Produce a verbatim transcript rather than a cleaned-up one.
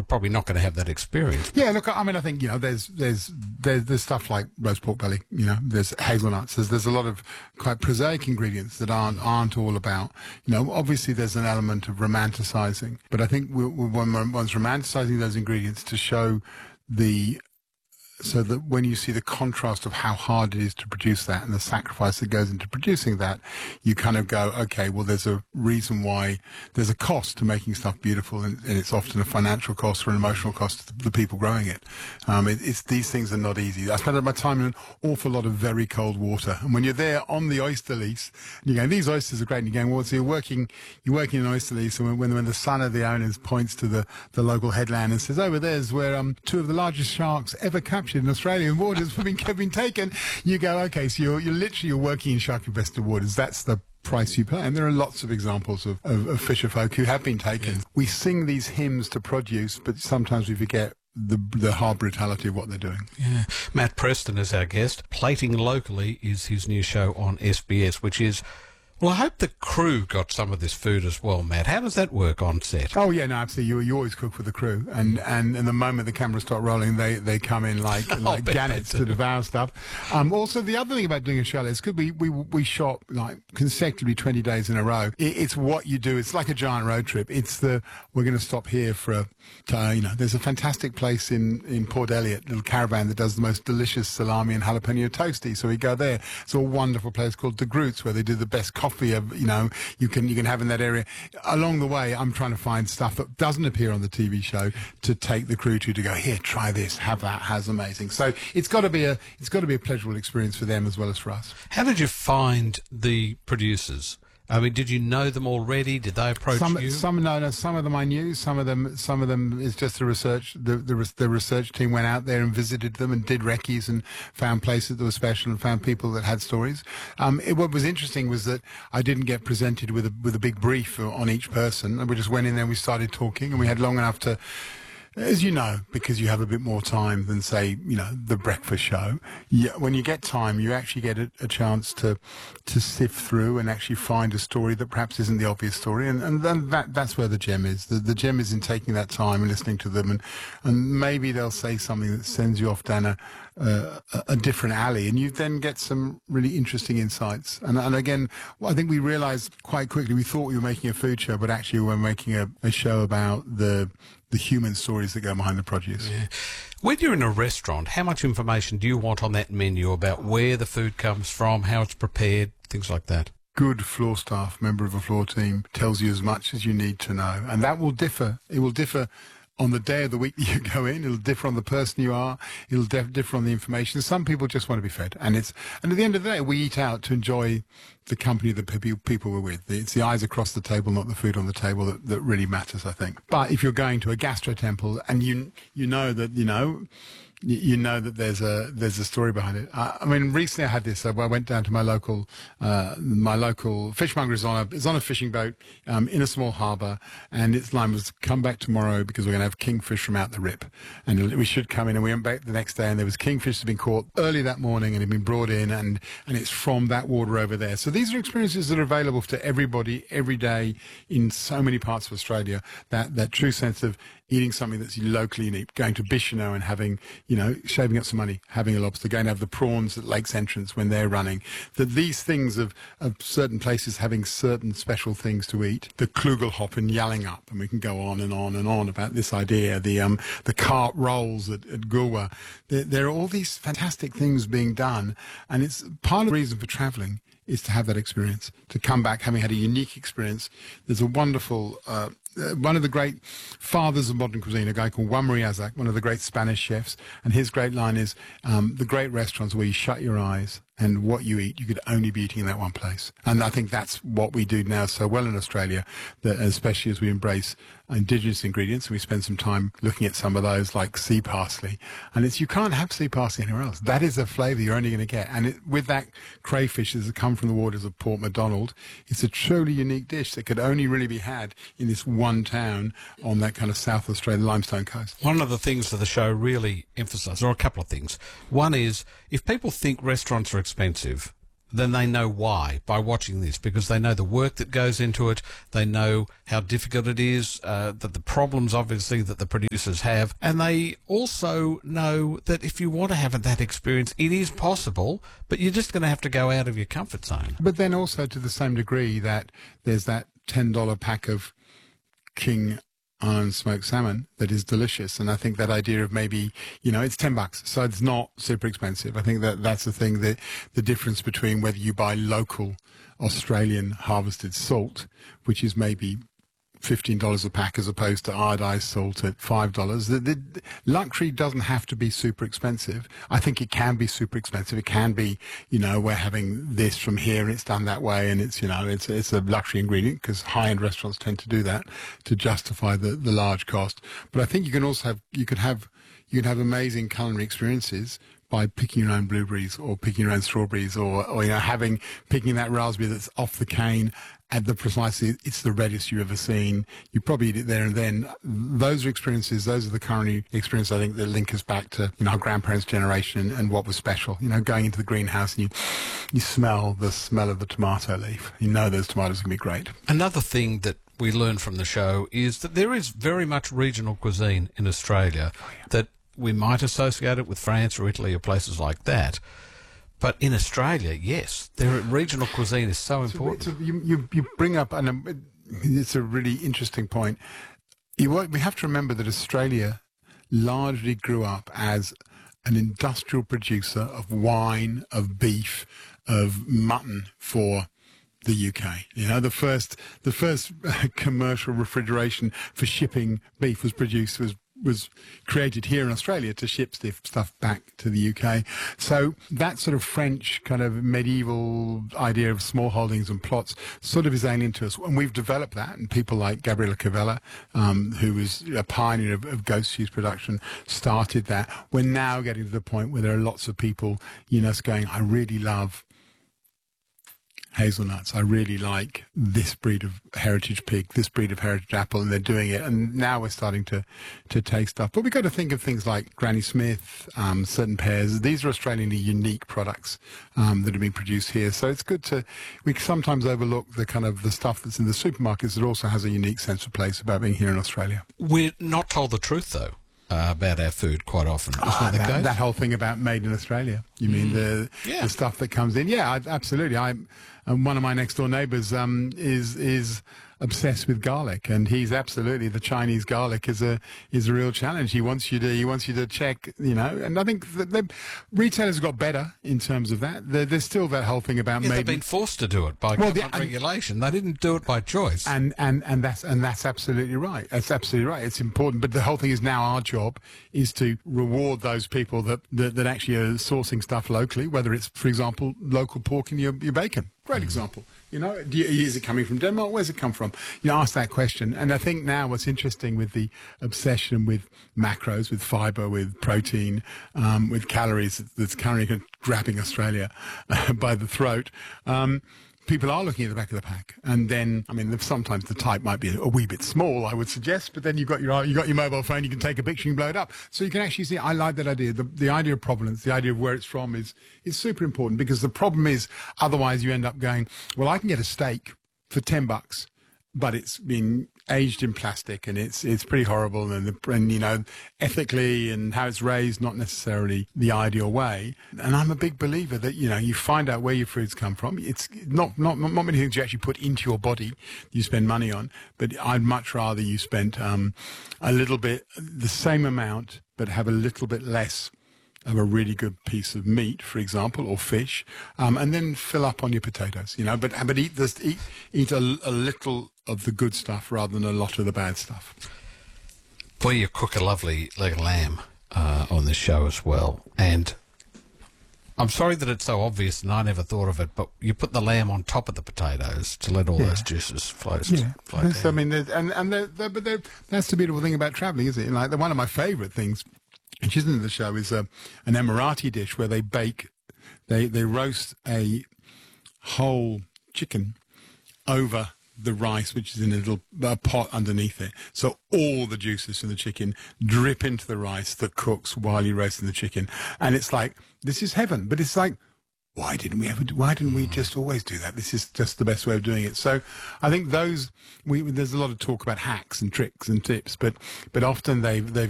are probably not going to have that experience. Yeah, look, I mean, I think, you know, there's there's there's, there's stuff like roast pork belly, you know, there's hazelnuts, there's, there's a lot of quite prosaic ingredients that aren't aren't all about, you know, obviously there's an element of romanticising, but I think we, we, when one's romanticising those ingredients to show the so that when you see the contrast of how hard it is to produce that and the sacrifice that goes into producing that, you kind of go, okay, well, there's a reason why there's a cost to making stuff beautiful, and, and it's often a financial cost or an emotional cost to the, the people growing it. Um, it. It's these things are not easy. I spent my time in an awful lot of very cold water, and when you're there on the oyster lease, and you're going, these oysters are great, and you're going, well, so you're working, you're working in an oyster lease, and when, when the son of the owners points to the, the local headland and says, over there's where um, two of the largest sharks ever captured in Australian waters have been, have been taken, you go, okay, so you're, you're literally you're working in shark-infested waters. That's the price you pay. And there are lots of examples of, of, of fisher folk who have been taken. Yeah. We sing these hymns to produce, but sometimes we forget the the hard brutality of what they're doing. Yeah. Matt Preston is our guest. Plating Locally is his new show on S B S, which is... Well, I hope the crew got some of this food as well, Matt. How does that work on set? Oh, yeah, no, absolutely. You, you always cook for the crew. And, and, and the moment the cameras start rolling, they, they come in like, like gannets to devour stuff. Um, also, the other thing about doing a show is because we, we, we shot like consecutively twenty days in a row. It, it's what you do. It's like a giant road trip. It's the, we're going to stop here for a, to, you know, there's a fantastic place in, in Port Elliot, a little caravan that does the most delicious salami and jalapeno toasty. So we go there. It's a wonderful place called De Groot's where they do the best coffee of, you know, you can you can have in that area. Along the way, I'm trying to find stuff that doesn't appear on the T V show to take the crew to to go, here, try this, have that, has amazing. So it's got to be a it's got to be a pleasurable experience for them as well as for us. How did you find the producers? I mean, did you know them already? Did they approach some, you? Some, no, no. Some of them I knew. Some of them, some of them is just the research. The, the the research team went out there and visited them and did recce's and found places that were special and found people that had stories. Um, it, what was interesting was that I didn't get presented with a with a big brief on each person. We just went in there and we started talking, and we had long enough to. As you know, because you have a bit more time than, say, you know, the breakfast show, you, when you get time, you actually get a, a chance to to sift through and actually find a story that perhaps isn't the obvious story. And, and then that that's where the gem is. The, the gem is in taking that time and listening to them. And, and maybe they'll say something that sends you off down a, uh, a different alley. And you then get some really interesting insights. And, and again, well, I think we realized quite quickly, we thought we were making a food show, but actually we were making a, a show about the... the human stories that go behind the produce. Yeah. When you're in a restaurant, how much information do you want on that menu about where the food comes from, how it's prepared, things like that? Good floor staff, member of a floor team, tells you as much as you need to know. And that will differ. It will differ on the day of the week that you go in. It'll differ on the person you are. It'll def- differ on the information. Some people just want to be fed. And it's and at the end of the day, we eat out to enjoy the company that pe- people we're with. It's the eyes across the table, not the food on the table, that, that really matters, I think. But if you're going to a gastro temple and you you know that, you know, you know that there's a there's a story behind it. I, I mean, recently I had this. I went down to my local uh, my local fishmonger is on a is on a fishing boat um, in a small harbour, and its line was come back tomorrow because we're going to have kingfish from out the rip, and we should come in. And we went back the next day, and there was kingfish that had been caught early that morning and had been brought in, and and it's from that water over there. So these are experiences that are available to everybody every day in so many parts of Australia. That that true sense of eating something that's locally unique, going to Bicheno and having, you know, shaving up some money, having a lobster, going to have the prawns at Lakes Entrance when they're running, that these things of, of certain places having certain special things to eat, the Klugelhop in Yallingup, and we can go on and on and on about this idea, the um the cart rolls at, at Goolwa. There, there are all these fantastic things being done, and it's part of the reason for travelling is to have that experience, to come back having had a unique experience. There's a wonderful... Uh, Uh, one of the great fathers of modern cuisine, a guy called Juan Mariazak, one of the great Spanish chefs, and his great line is, um, the great restaurants where you shut your eyes and what you eat, you could only be eating in that one place. And I think that's what we do now so well in Australia, that especially as we embrace indigenous ingredients, we spend some time looking at some of those like sea parsley. And it's, you can't have sea parsley anywhere else. That is a flavour you're only going to get. And it, with that crayfish that's come from the waters of Port Macdonald, it's a truly unique dish that could only really be had in this one town on that kind of South Australian limestone coast. One of the things that the show really emphasises, or a couple of things. One is, if people think restaurants are expensive, then they know why by watching this, because they know the work that goes into it. They know how difficult it is, uh, that the problems, obviously, that the producers have. And they also know that if you want to have that experience, it is possible, but you're just going to have to go out of your comfort zone. But then also to the same degree that there's that ten dollar pack of King Island smoked salmon that is delicious. And I think that idea of maybe, you know, it's ten bucks, so it's not super expensive. I think that that's the thing, that the difference between whether you buy local Australian harvested salt, which is maybe fifteen dollars a pack, as opposed to iodized salt at five dollars. The, the, the luxury doesn't have to be super expensive. I think it can be super expensive. It can be, you know, we're having this from here and it's done that way, and it's, you know, it's it's a luxury ingredient, because high-end restaurants tend to do that to justify the, the large cost. But I think you can also have, you could have, you can have amazing culinary experiences by picking your own blueberries or picking your own strawberries, or, or you know, having, picking that raspberry that's off the cane at the precisely, it's the reddest you've ever seen. You probably eat it there and then. Those are experiences, those are the culinary experiences, I think, that link us back to, you know, our grandparents' generation and what was special. You know, going into the greenhouse and you, you smell the smell of the tomato leaf. You know those tomatoes are going to be great. Another thing that we learned from the show is that there is very much regional cuisine in Australia, oh, yeah. that we might associate it with France or Italy or places like that. But in Australia, yes, their regional cuisine is so important. So, so you, you, you bring up, and um, it's a really interesting point. You, we have to remember that Australia largely grew up as an industrial producer of wine, of beef, of mutton for the U K. You know, the first the first commercial refrigeration for shipping beef was produced was was created here in Australia to ship stuff back to the U K. So that sort of French kind of medieval idea of small holdings and plots sort of is alien to us. And we've developed that, and people like Gabriella Cavella, um, who was a pioneer of, of ghost cheese production, started that. We're now getting to the point where there are lots of people, you know, going, I really love hazelnuts. I really like this breed of heritage pig, this breed of heritage apple, and they're doing it. And now we're starting to, to taste stuff. But we've got to think of things like Granny Smith, um, certain pears. These are Australian unique products um, that are being produced here. So it's good to, we sometimes overlook the kind of the stuff that's in the supermarkets that also has a unique sense of place about being here in Australia. We're not told the truth, though. Uh, about our food quite often. Isn't Ah, that the that, case? that whole thing about made in Australia. You mean the Yeah. the stuff that comes in? Yeah, I, absolutely. I um, one of my next door neighbours um, is is obsessed with garlic, and he's absolutely, the Chinese garlic is a is a real challenge. He wants you to he wants you to check, you know. And I think that the retailers have got better in terms of that. There, there's still that whole thing about Yeah, made. they've been forced to do it by Well, government the- and- regulation. They didn't do it by choice. And, and and that's and that's absolutely right. That's absolutely right. It's important. But the whole thing is, now our job is to reward those people that, that, that actually are sourcing stuff locally, whether it's, for example, local pork in your, your bacon. Great example. You know, do you, is it coming from Denmark? Where's it come from? You ask that question. And I think now what's interesting with the obsession with macros, with fibre, with protein, um, with calories, that's currently grabbing Australia uh, by the throat, um, people are looking at the back of the pack. And then, I mean, sometimes the type might be a wee bit small, I would suggest, but then you've got your, you got your mobile phone, you can take a picture and blow it up. So you can actually see, I like that idea. The, the idea of provenance, the idea of where it's from is, is super important, because the problem is, otherwise you end up going, well, I can get a steak for ten bucks, but it's been aged in plastic and it's it's pretty horrible, and, the, and you know, ethically and how it's raised, not necessarily the ideal way. And I'm a big believer that, you know, you find out where your foods come from. It's not not not many things you actually put into your body you spend money on, but I'd much rather you spent um, a little bit, the same amount, but have a little bit less of a really good piece of meat, for example, or fish, um, and then fill up on your potatoes, you know, but but eat this, eat eat a, a little of the good stuff rather than a lot of the bad stuff. Boy, you cook a lovely leg of lamb uh, on this show as well. And I'm sorry that it's so obvious and I never thought of it, but you put the lamb on top of the potatoes to let all Yeah. those juices flow, Yeah, flow That's- I down. mean, there's- and and they're, they're, but they're, that's the beautiful thing about travelling, isn't it? Like, the, one of my favourite things, which isn't in the show, is a, an Emirati dish where they bake, they they roast a whole chicken over the rice, which is in a little uh, pot underneath it. So all the juices from the chicken drip into the rice that cooks while you're roasting the chicken. And it's like, this is heaven. But it's like, why didn't we ever do, why didn't we just always do that? This is just the best way of doing it. So I think those, we, there's a lot of talk about hacks and tricks and tips, but, but often they've, they've